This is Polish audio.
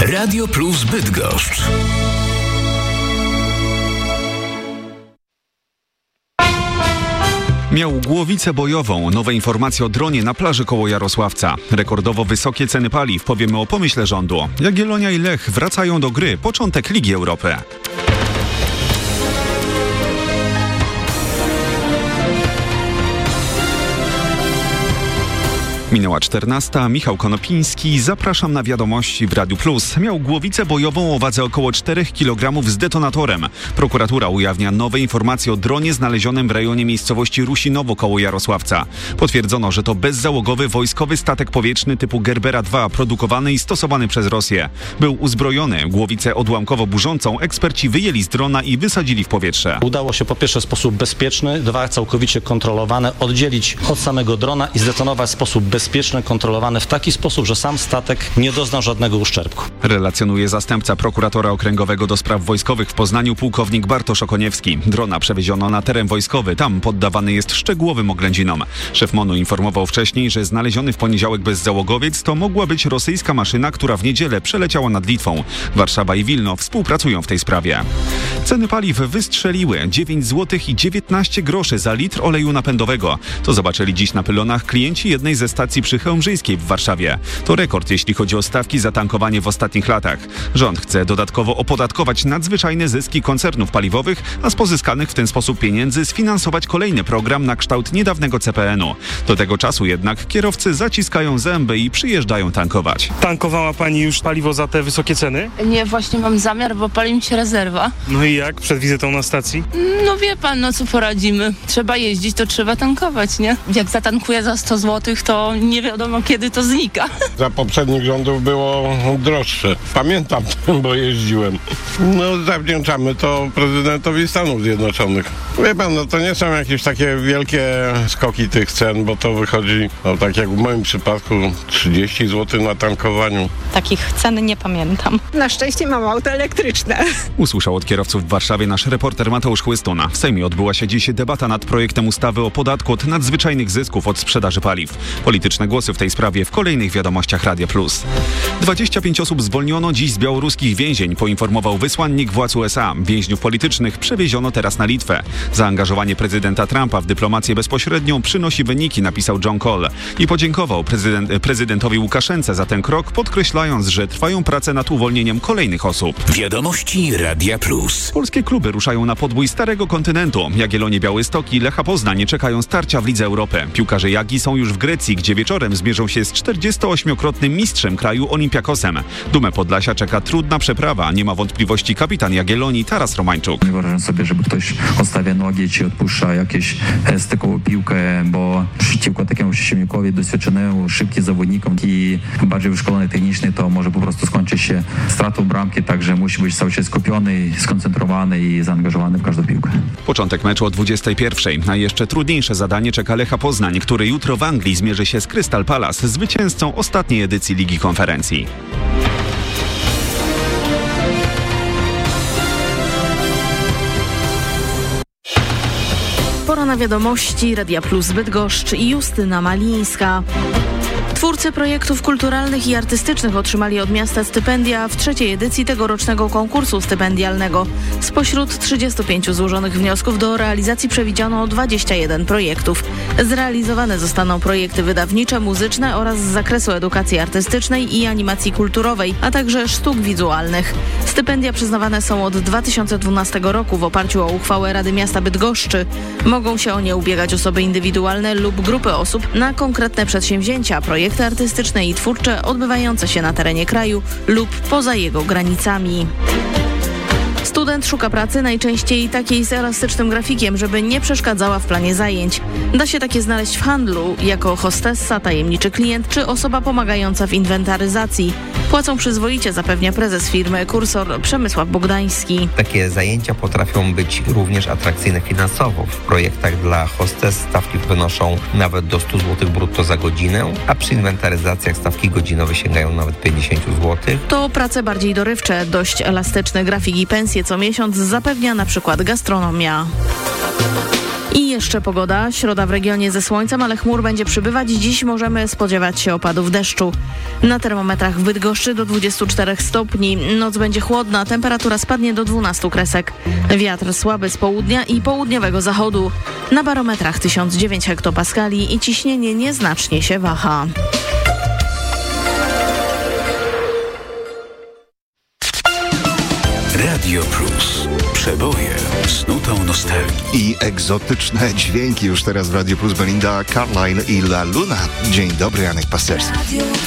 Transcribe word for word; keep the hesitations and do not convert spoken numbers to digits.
Radio Plus Bydgoszcz. Miał głowicę bojową. Nowe informacje o dronie na plaży koło Jarosławca. Rekordowo wysokie ceny paliw. Powiemy o pomyśle rządu. Jagiellonia i Lech wracają do gry. Początek Ligi Europy. Minęła czternasta. Michał Konopiński. Zapraszam na wiadomości w Radiu Plus. Miał głowicę bojową o wadze około czterech kilogramów z detonatorem. Prokuratura ujawnia nowe informacje o dronie znalezionym w rejonie miejscowości Rusinowo koło Jarosławca. Potwierdzono, że to bezzałogowy wojskowy statek powietrzny typu Gerbera dwa, produkowany i stosowany przez Rosję. Był uzbrojony. Głowicę odłamkowo burzącą eksperci wyjęli z drona i wysadzili w powietrze. Udało się po pierwsze w sposób bezpieczny, dwa całkowicie kontrolowane, oddzielić od samego drona i zdetonować w sposób bezpieczny. bezpieczne, kontrolowane w taki sposób, że sam statek nie doznał żadnego uszczerbku. Relacjonuje zastępca prokuratora okręgowego do spraw wojskowych w Poznaniu pułkownik Bartosz Okoniewski. Drona przewieziono na teren wojskowy, tam poddawany jest szczegółowym oględzinom. Szef MON-u informował wcześniej, że znaleziony w poniedziałek bezzałogowiec to mogła być rosyjska maszyna, która w niedzielę przeleciała nad Litwą. Warszawa i Wilno współpracują w tej sprawie. Ceny paliw wystrzeliły. dziewięć złotych i dziewiętnaście groszy za litr oleju napędowego. To zobaczyli dziś na pylonach klienci jednej ze stacji przy Chełmżyńskiej w Warszawie. To rekord, jeśli chodzi o stawki za tankowanie w ostatnich latach. Rząd chce dodatkowo opodatkować nadzwyczajne zyski koncernów paliwowych, a z pozyskanych w ten sposób pieniędzy sfinansować kolejny program na kształt niedawnego C P N-u. Do tego czasu jednak kierowcy zaciskają zęby i przyjeżdżają tankować. Tankowała pani już paliwo za te wysokie ceny? Nie, właśnie mam zamiar, bo pali mi się rezerwa. No i jak przed wizytą na stacji? No wie pan, no co poradzimy. Trzeba jeździć, to trzeba tankować, nie? Jak zatankuję za sto złotych, to nie wiadomo kiedy to znika. Za poprzednich rządów było droższe. Pamiętam, bo jeździłem. No zawdzięczamy to prezydentowi Stanów Zjednoczonych. Wie pan, no to nie są jakieś takie wielkie skoki tych cen, bo to wychodzi, no tak jak w moim przypadku, trzydzieści złotych na tankowaniu. Takich cen nie pamiętam. Na szczęście mam auto elektryczne. Usłyszał od kierowców w Warszawie nasz reporter Mateusz Chłystun. W Sejmie odbyła się dziś debata nad projektem ustawy o podatku od nadzwyczajnych zysków od sprzedaży paliw. Polityczne głosy w tej sprawie w kolejnych wiadomościach Radia Plus. dwadzieścia pięć osób zwolniono dziś z białoruskich więzień, poinformował wysłannik władz U S A. Więźniów politycznych przewieziono teraz na Litwę. Zaangażowanie prezydenta Trumpa w dyplomację bezpośrednią przynosi wyniki, napisał John Cole. I podziękował prezydent, prezydentowi Łukaszence za ten krok, podkreślając, że trwają prace nad uwolnieniem kolejnych osób. Wiadomości Radia Plus. Polskie kluby ruszają na podbój Starego Kontynentu. Jagiellonie Białystok i Lecha Poznań czekają starcia w Lidze Europy. Piłkarze Jagi są już w Grecji, gdzie wieczorem zmierzą się z czterdziestoośmiokrotnym mistrzem kraju Olympiakosem. Dumę Podlasia czeka trudna przeprawa. Nie ma wątpliwości kapitan Jagiellonii Taras Romańczuk. Nie wyobrażam sobie, żeby ktoś odstawia nogi czy odpuszcza jakieś stykową piłkę, bo przeciwko takiemu przeciwnikowi doświadczonemu, szybkim zawodnikom i bardziej wyszkolony technicznie, to może po prostu skończyć się stratą bramki, także musi być cały czas skupiony, skoncentrowany i zaangażowany w każdą piłkę. Początek meczu o dwudziestej pierwszej. A jeszcze trudniejsze zadanie czeka Lecha Poznań, który jutro w Anglii zmierzy się z Crystal Palace, zwycięzcą ostatniej edycji Ligi Konferencji. Pora na wiadomości Radia Plus Bydgoszcz i Justyna Malińska. Twórcy projektów kulturalnych i artystycznych otrzymali od miasta stypendia w trzeciej edycji tegorocznego konkursu stypendialnego. Spośród trzydziestu pięciu złożonych wniosków do realizacji przewidziano dwadzieścia jeden projektów. Zrealizowane zostaną projekty wydawnicze, muzyczne oraz z zakresu edukacji artystycznej i animacji kulturowej, a także sztuk wizualnych. Stypendia przyznawane są od dwa tysiące dwunastego roku w oparciu o uchwałę Rady Miasta Bydgoszczy. Mogą się o nie ubiegać osoby indywidualne lub grupy osób na konkretne przedsięwzięcia, projekty artystyczne i twórcze odbywające się na terenie kraju lub poza jego granicami. Student szuka pracy, najczęściej takiej z elastycznym grafikiem, żeby nie przeszkadzała w planie zajęć. Da się takie znaleźć w handlu, jako hostessa, tajemniczy klient czy osoba pomagająca w inwentaryzacji. Płacą przyzwoicie, zapewnia prezes firmy Kursor Przemysław Bogdański. Takie zajęcia potrafią być również atrakcyjne finansowo. W projektach dla hostes stawki wynoszą nawet do stu złotych brutto za godzinę, a przy inwentaryzacjach stawki godzinowe sięgają nawet pięćdziesiąt złotych. To prace bardziej dorywcze, dość elastyczne grafik i pensje co miesiąc zapewnia na przykład gastronomia. I jeszcze pogoda. Środa w regionie ze słońcem, ale chmur będzie przybywać. Dziś możemy spodziewać się opadów deszczu. Na termometrach w Bydgoszczy do dwudziestu czterech stopni. Noc będzie chłodna, temperatura spadnie do dwunastu kresek. Wiatr słaby z południa i południowego zachodu. Na barometrach tysiąc dziewięć hektopaskali i ciśnienie nieznacznie się waha. Radio Plus. Przeboje z nutą nostalgii. I egzotyczne dźwięki już teraz w Radio Plus. Belinda Carlisle i La Luna. Dzień dobry, Janek Pasterski.